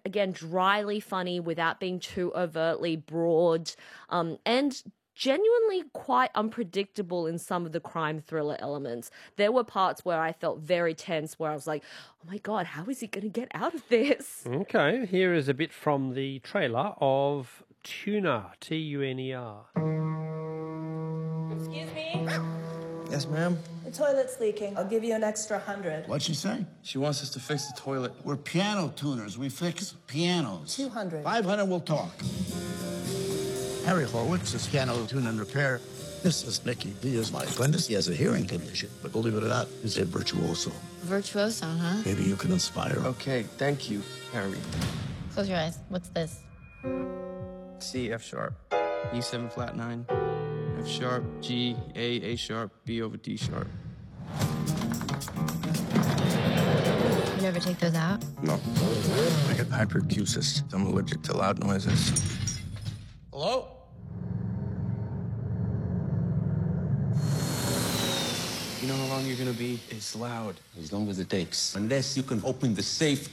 again, dryly funny without being too overtly broad, and genuinely quite unpredictable in some of the crime thriller elements. There were parts where I felt very tense, where I was like, oh my God, how is he going to get out of this? Okay, here is a bit from the trailer of Tuner, Tuner. Excuse me? Yes, ma'am? The toilet's leaking. I'll give you an extra 100. What'd she say? She wants us to fix the toilet. We're piano tuners. We fix pianos. 200. 500, we'll talk. Harry Horwitz is piano tune and repair. This is Nicky. He is my apprentice. He has a hearing condition, but believe it or not, he's a virtuoso. Virtuoso, huh? Maybe you can inspire him. Okay, thank you, Harry. Close your eyes. What's this? C, F sharp. E7 flat 9. F sharp, G, A sharp, B over D sharp. You never take those out? No. I get hyperacusis. I'm allergic to loud noises. Hello? You know how long you're gonna be? It's loud. As long as it takes. Unless you can open the safe.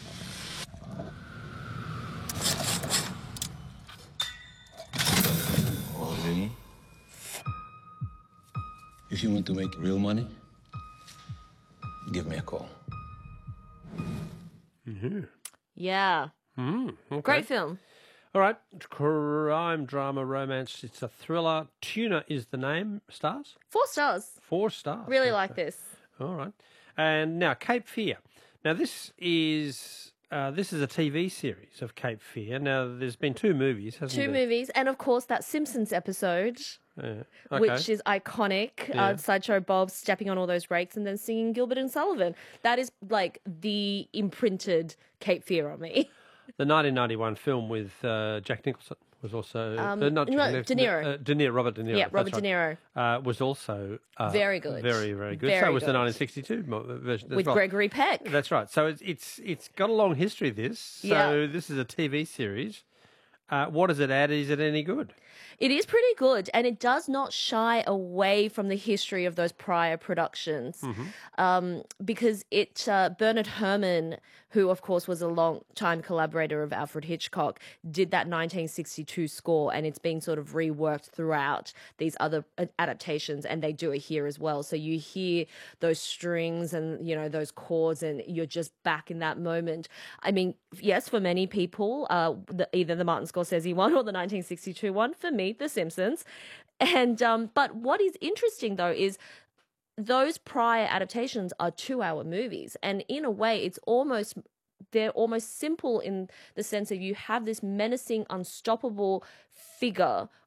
Oh, really? If you want to make real money, give me a call. Yeah. Okay. Great film. All right, crime, drama, romance. It's a thriller. Tuner is the name. Stars? 4 stars. 4 stars. Really like this. All right. And now Cape Fear. Now this is a TV series of Cape Fear. Now there's been 2 movies, hasn't there? 2 movies, and of course that Simpsons episode, Okay. which is iconic. Yeah. Sideshow Bob stepping on all those rakes and then singing Gilbert and Sullivan. That is like the imprinted Cape Fear on me. The 1991 film with Jack Nicholson was also not Jack Nicholson, De Niro. Robert De Niro. Yeah, Robert that's De Niro. right. Was also Very good. very, very good. Very so was the good. 1962 version as With well. Gregory Peck. That's right. So it's got a long history. This. So Yeah. this is a TV series. What does it add? Is it any good? It is pretty good, and it does not shy away from the history of those prior productions, because Bernard Herrmann, who of course was a long-time collaborator of Alfred Hitchcock, did that 1962 score, and it's been sort of reworked throughout these other adaptations, and they do it here as well. So you hear those strings and those chords, and you're just back in that moment. I mean, yes, for many people, either the Martin Scorsese one or the 1962 one. For me, The Simpsons. And but what is interesting though is those prior adaptations are 2-hour movies, and in a way they're almost simple in the sense of you have this menacing, unstoppable figure